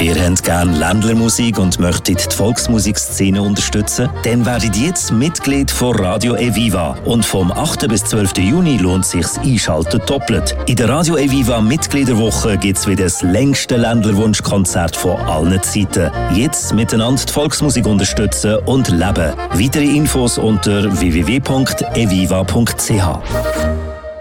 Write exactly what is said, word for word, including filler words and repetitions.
Ihr habt gerne Ländlermusik und möchtet die Volksmusikszene unterstützen? Dann werdet jetzt Mitglied von Radio Eviva. Und vom achten bis zwölften Juni lohnt sich's Einschalten doppelt. In der Radio Eviva Mitgliederwoche gibt's wieder das längste Ländlerwunschkonzert von allen Zeiten. Jetzt miteinander die Volksmusik unterstützen und leben. Weitere Infos unter w w w punkt eviva punkt c h.